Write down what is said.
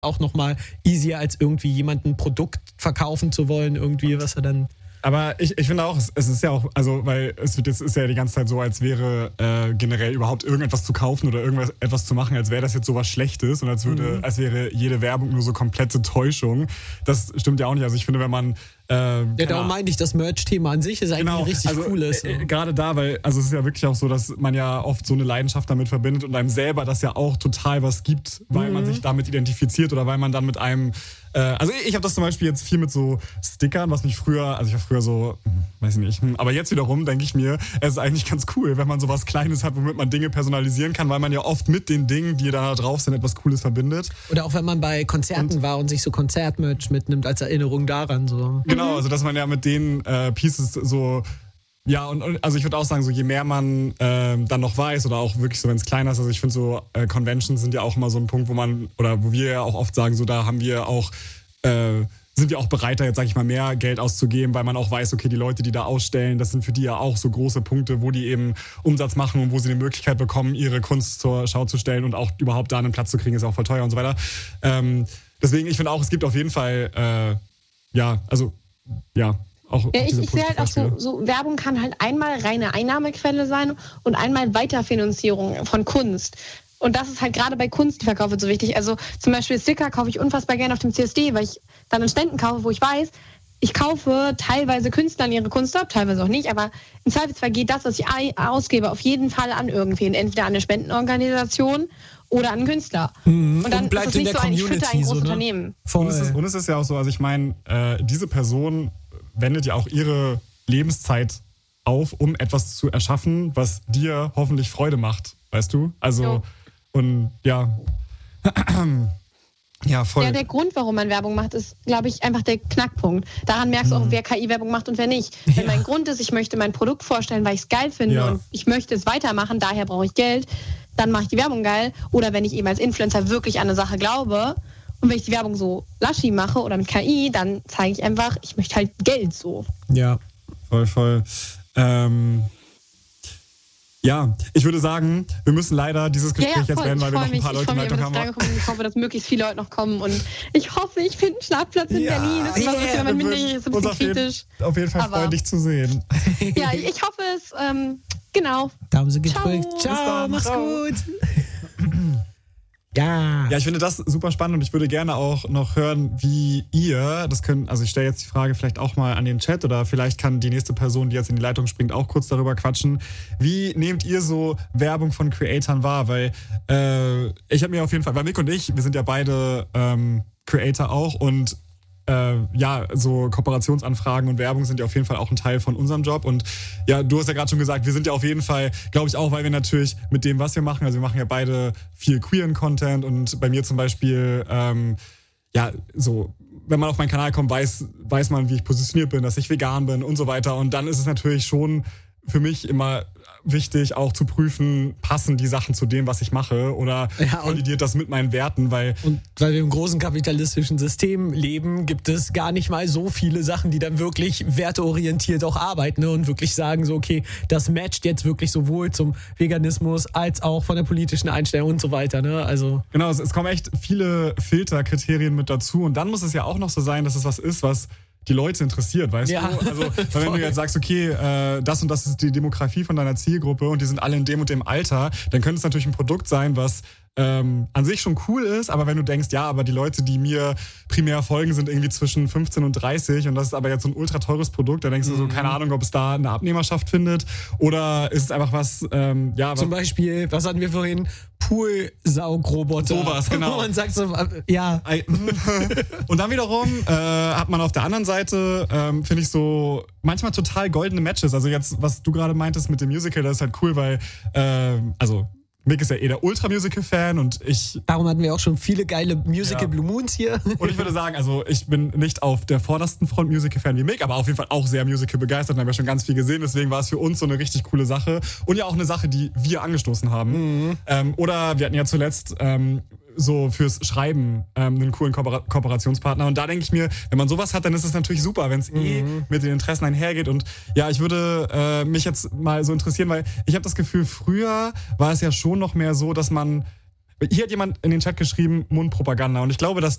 auch nochmal easier, als irgendwie jemandem ein Produkt verkaufen zu wollen, irgendwie, was er dann... Aber ich finde auch, es ist ja auch, also, weil es ist ja die ganze Zeit so, als wäre generell überhaupt irgendetwas zu kaufen oder etwas zu machen, als wäre das jetzt sowas Schlechtes und als wäre jede Werbung nur so komplette Täuschung. Das stimmt ja auch nicht. Also ich finde, wenn man darum meinte ich, das Merch-Thema an sich ist eigentlich richtig cool ist. Gerade da, weil, also es ist ja wirklich auch so, dass man ja oft so eine Leidenschaft damit verbindet und einem selber das ja auch total was gibt, weil man sich damit identifiziert oder weil man dann mit einem, also ich habe das zum Beispiel jetzt viel mit so Stickern, was mich früher, also ich war früher so, weiß nicht, aber jetzt wiederum denke ich mir, es ist eigentlich ganz cool, wenn man so was Kleines hat, womit man Dinge personalisieren kann, weil man ja oft mit den Dingen, die da drauf sind, etwas Cooles verbindet. Oder auch wenn man bei Konzerten war und sich so Konzertmerch mitnimmt als Erinnerung daran. So. Genau, also dass man ja mit den Pieces so, ja, und also ich würde auch sagen, so je mehr man dann noch weiß oder auch wirklich so, wenn es kleiner ist, also ich finde so Conventions sind ja auch immer so ein Punkt, wo wir ja auch oft sagen, so da haben wir auch, sind wir auch bereit, da jetzt, sag ich mal, mehr Geld auszugeben, weil man auch weiß, okay, die Leute, die da ausstellen, das sind für die ja auch so große Punkte, wo die eben Umsatz machen und wo sie die Möglichkeit bekommen, ihre Kunst zur Schau zu stellen und auch überhaupt da einen Platz zu kriegen, ist auch voll teuer und so weiter. Deswegen, ich finde auch, es gibt auf jeden Fall, auch ich sehe halt auch so, Werbung kann halt einmal reine Einnahmequelle sein und einmal Weiterfinanzierung von Kunst. Und das ist halt gerade bei Kunst, die verkaufe, so wichtig. Also zum Beispiel Sticker kaufe ich unfassbar gerne auf dem CSD, weil ich dann einen Ständen kaufe, wo ich weiß, ich kaufe teilweise Künstlern ihre Kunst ab, teilweise auch nicht, aber im Zweifelsfall geht das, was ich ausgebe, auf jeden Fall an irgendwen, entweder an eine Spendenorganisation oder an einen Künstler. Und dann bleibt ist es nicht in der so ein, ich Community fütter ein großes so, ne? Unternehmen. Und es ist ja auch so, also ich meine, diese Person wendet ja auch ihre Lebenszeit auf, um etwas zu erschaffen, was dir hoffentlich Freude macht, weißt du? Also, und ja, ja, voll. Ja, der Grund, warum man Werbung macht, ist, glaube ich, einfach der Knackpunkt. Daran merkst du auch, wer KI-Werbung macht und wer nicht. Wenn mein Grund ist, ich möchte mein Produkt vorstellen, weil ich es geil finde und ich möchte es weitermachen, daher brauche ich Geld, dann mache ich die Werbung geil. Oder wenn ich eben als Influencer wirklich an eine Sache glaube und wenn ich die Werbung so laschi mache oder mit KI, dann zeige ich einfach, ich möchte halt Geld so. Ja. Voll. Ja, ich würde sagen, wir müssen leider dieses Gespräch jetzt beenden, weil wir noch ein paar Leute in Leitung haben. Ich hoffe, dass möglichst viele Leute noch kommen und ich hoffe, ich finde einen Schlafplatz in Berlin. Das ist immer so, wenn man minderjährig ist, ein bisschen kritisch. Auf jeden Fall freuen, dich zu sehen. Ja, ich hoffe es. Genau. Daumen sind gedrückt. Ciao, mach's gut. Ja. Ja, ich finde das super spannend und ich würde gerne auch noch hören, wie ihr, also ich stelle jetzt die Frage vielleicht auch mal an den Chat oder vielleicht kann die nächste Person, die jetzt in die Leitung springt, auch kurz darüber quatschen. Wie nehmt ihr so Werbung von Creatoren wahr? Weil ich habe mir auf jeden Fall, weil Mick und ich, wir sind ja beide Creator auch und so Kooperationsanfragen und Werbung sind ja auf jeden Fall auch ein Teil von unserem Job. Und ja, du hast ja gerade schon gesagt, wir sind ja auf jeden Fall, glaube ich auch, weil wir natürlich mit dem, was wir machen, also wir machen ja beide viel queeren Content und bei mir zum Beispiel, wenn man auf meinen Kanal kommt, weiß man, wie ich positioniert bin, dass ich vegan bin und so weiter. Und dann ist es natürlich schon für mich immer wichtig, auch zu prüfen, passen die Sachen zu dem, was ich mache oder kollidiert das mit meinen Werten, weil wir im großen kapitalistischen System leben, gibt es gar nicht mal so viele Sachen, die dann wirklich werteorientiert auch arbeiten, ne, und wirklich sagen so, okay, das matcht jetzt wirklich sowohl zum Veganismus als auch von der politischen Einstellung und so weiter, ne, also. Genau, es kommen echt viele Filterkriterien mit dazu und dann muss es ja auch noch so sein, dass es was ist, was die Leute interessiert, weißt du? Also, weil wenn du jetzt sagst, okay, das und das ist die Demografie von deiner Zielgruppe und die sind alle in dem und dem Alter, dann könnte es natürlich ein Produkt sein, was an sich schon cool ist, aber wenn du denkst, ja, aber die Leute, die mir primär folgen, sind irgendwie zwischen 15 und 30 und das ist aber jetzt so ein ultra teures Produkt, dann denkst du so, keine Ahnung, ob es da eine Abnehmerschaft findet oder ist es einfach was, Zum Beispiel, was hatten wir vorhin? Poolsaugroboter. Sowas, genau. Man sagt so, ja. Und dann wiederum hat man auf der anderen Seite, finde ich so, manchmal total goldene Matches. Also jetzt, was du gerade meintest mit dem Musical, das ist halt cool, weil, Mick ist ja eh der Ultra-Musical-Fan und ich... Darum hatten wir auch schon viele geile Musical Blue Moons hier. Und ich würde sagen, also ich bin nicht auf der vordersten Front Musical-Fan wie Mick, aber auf jeden Fall auch sehr Musical-begeistert und haben ja schon ganz viel gesehen. Deswegen war es für uns so eine richtig coole Sache und ja auch eine Sache, die wir angestoßen haben. Oder wir hatten ja zuletzt so fürs Schreiben einen coolen Kooperationspartner und da denke ich mir, wenn man sowas hat, dann ist es natürlich super, wenn es mit den Interessen einhergeht und ja, ich würde mich jetzt mal so interessieren, weil ich habe das Gefühl, früher war es ja schon noch mehr so, dass man Hier hat jemand in den Chat geschrieben, Mundpropaganda. Und ich glaube, dass